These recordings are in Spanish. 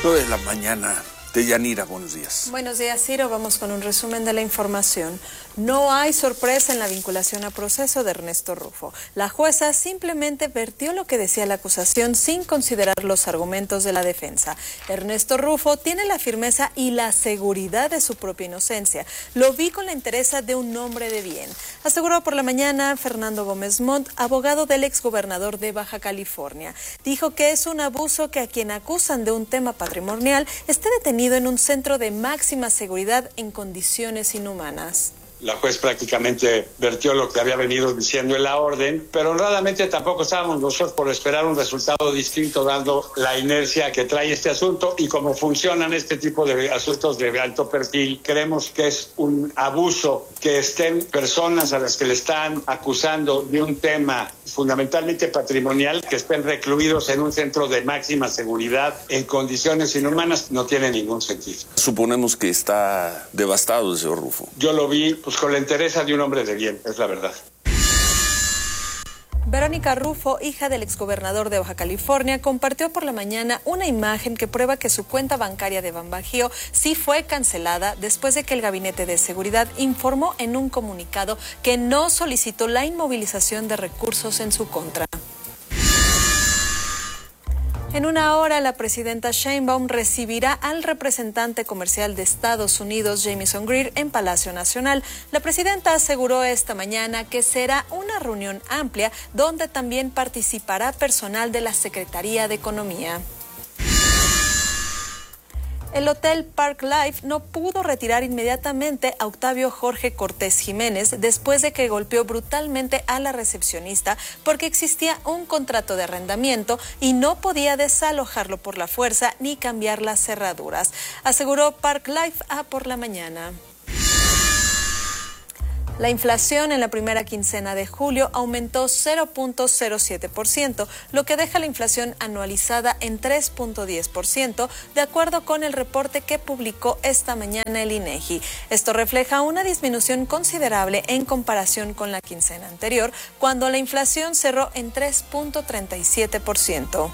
9 de la mañana. Deyanira, buenos días. Buenos días, Ciro. Vamos con un resumen de la información. No hay sorpresa en la vinculación a proceso de Ernesto Rufo. La jueza simplemente vertió lo que decía la acusación sin considerar los argumentos de la defensa. Ernesto Rufo tiene la firmeza y la seguridad de su propia inocencia. Lo vi con la entereza de un hombre de bien, aseguró por la mañana Fernando Gómez Montt, abogado del exgobernador de Baja California. Dijo que es un abuso que a quien acusan de un tema patrimonial esté detenido en un centro de máxima seguridad en condiciones inhumanas. La juez prácticamente vertió lo que había venido diciendo en la orden, pero honradamente tampoco estábamos nosotros por esperar un resultado distinto dando la inercia que trae este asunto y cómo funcionan este tipo de asuntos de alto perfil. Creemos que es un abuso que estén personas a las que le están acusando de un tema fundamentalmente patrimonial, que estén recluidos en un centro de máxima seguridad en condiciones inhumanas, no tiene ningún sentido. Suponemos que está devastado el señor Rufo. Yo lo vi con la entereza de un hombre de bien, es la verdad. Verónica Rufo, hija del exgobernador de Baja California, compartió por la mañana una imagen que prueba que su cuenta bancaria de Banbajío sí fue cancelada después de que el Gabinete de Seguridad informó en un comunicado que no solicitó la inmovilización de recursos en su contra. En una hora, la presidenta Sheinbaum recibirá al representante comercial de Estados Unidos, Jamieson Greer, en Palacio Nacional. La presidenta aseguró esta mañana que será una reunión amplia donde también participará personal de la Secretaría de Economía. El Hotel Park Life no pudo retirar inmediatamente a Octavio Jorge Cortés Jiménez después de que golpeó brutalmente a la recepcionista porque existía un contrato de arrendamiento y no podía desalojarlo por la fuerza ni cambiar las cerraduras, aseguró Park Life por la mañana. La inflación en la primera quincena de julio aumentó 0.07%, lo que deja la inflación anualizada en 3.10%, de acuerdo con el reporte que publicó esta mañana el INEGI. Esto refleja una disminución considerable en comparación con la quincena anterior, cuando la inflación cerró en 3.37%.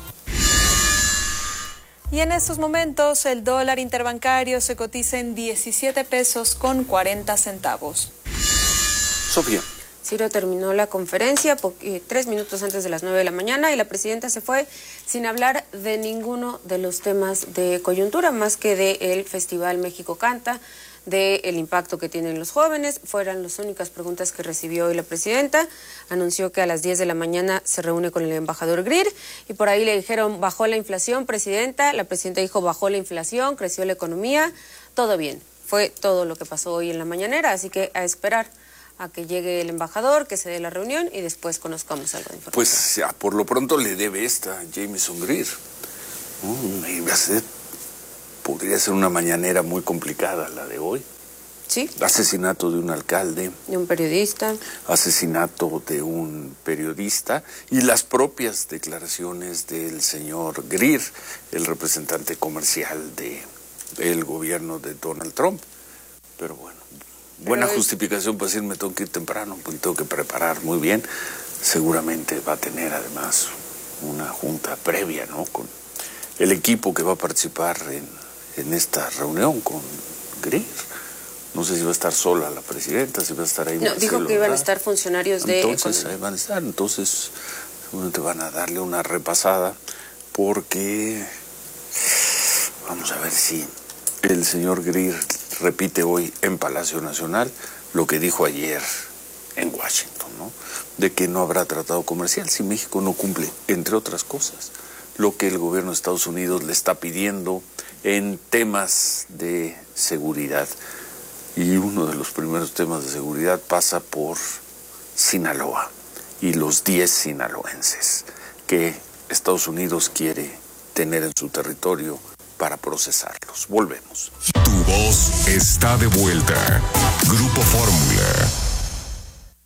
Y en estos momentos el dólar interbancario se cotiza en 17 pesos con 40 centavos. Sofía. Ciro terminó la conferencia 3 minutos antes de las 9 de la mañana y la presidenta se fue sin hablar de ninguno de los temas de coyuntura, más que del Festival México Canta, del impacto que tienen los jóvenes. Fueron las únicas preguntas que recibió hoy la presidenta. Anunció que a las 10 de la mañana se reúne con el embajador Greer y por ahí le dijeron, ¿bajó la inflación, presidenta? La presidenta dijo, bajó la inflación, creció la economía, todo bien. Fue todo lo que pasó hoy en la mañanera, así que a esperar a que llegue el embajador, que se dé la reunión y después conozcamos algo de información. Pues ya, por lo pronto le debe esta Jamieson Greer. Podría ser una mañanera muy complicada la de hoy. Sí. Asesinato de un alcalde. De un periodista. Asesinato de un periodista y las propias declaraciones del señor Greer, el representante comercial del gobierno de Donald Trump. Pero bueno. Buena justificación para decir me tengo que ir temprano, porque tengo que preparar muy bien. Seguramente va a tener además una junta previa, ¿no? Con el equipo que va a participar en esta reunión con Greer. No sé si va a estar sola la presidenta, si va a estar ahí. No, dijo que iban a estar funcionarios de economía. Entonces ahí van a estar, entonces seguramente van a darle una repasada porque vamos a ver si el señor Greer repite hoy en Palacio Nacional lo que dijo ayer en Washington, ¿no? De que no habrá tratado comercial si México no cumple, entre otras cosas, lo que el gobierno de Estados Unidos le está pidiendo en temas de seguridad. Y uno de los primeros temas de seguridad pasa por Sinaloa y los 10 sinaloenses que Estados Unidos quiere tener en su territorio para procesarlos. Volvemos. Tu voz está de vuelta. Grupo Fórmula.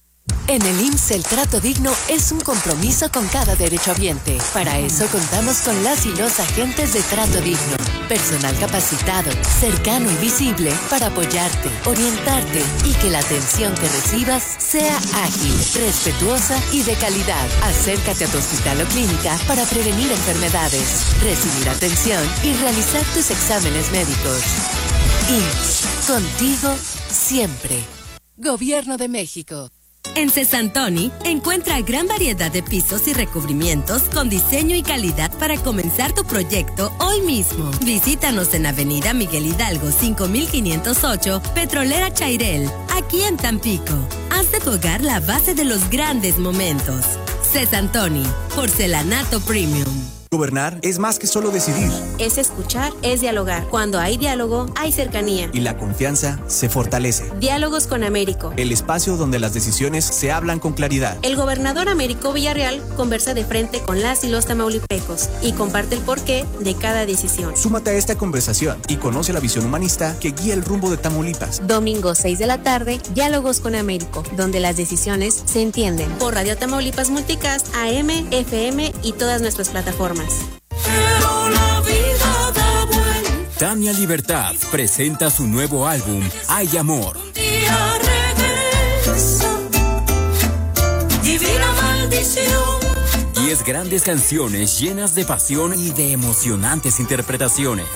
En el IMSS el trato digno es un compromiso con cada derechohabiente. Para eso contamos con las y los agentes de trato digno. Personal capacitado, cercano y visible para apoyarte, orientarte y que la atención que recibas sea ágil, respetuosa y de calidad. Acércate a tu hospital o clínica para prevenir enfermedades, recibir atención y realizar tus exámenes médicos. IMSS, contigo siempre. Gobierno de México. En Cesantoni encuentra gran variedad de pisos y recubrimientos con diseño y calidad para comenzar tu proyecto hoy mismo. Visítanos en Avenida Miguel Hidalgo 5508, Petrolera Chairel, aquí en Tampico. Haz de tu hogar la base de los grandes momentos. Cesantoni, porcelanato premium. Gobernar es más que solo decidir. Es escuchar, es dialogar. Cuando hay diálogo, hay cercanía. Y la confianza se fortalece. Diálogos con Américo. El espacio donde las decisiones se hablan con claridad. El gobernador Américo Villarreal conversa de frente con las y los tamaulipecos y comparte el porqué de cada decisión. Súmate a esta conversación y conoce la visión humanista que guía el rumbo de Tamaulipas. Domingo 6 de la tarde, Diálogos con Américo, donde las decisiones se entienden. Por Radio Tamaulipas Multicast, AM, FM y todas nuestras plataformas. Pero la vida da vuelta. Tania Libertad presenta su nuevo álbum Hay Amor. Un día regresa, divina maldición. 10 grandes canciones llenas de pasión y de emocionantes interpretaciones.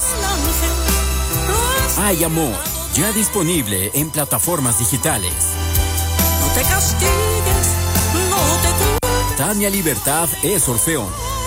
Hay Amor, ya disponible en plataformas digitales. No te castigues, no te culpes. Tania Libertad es Orfeón.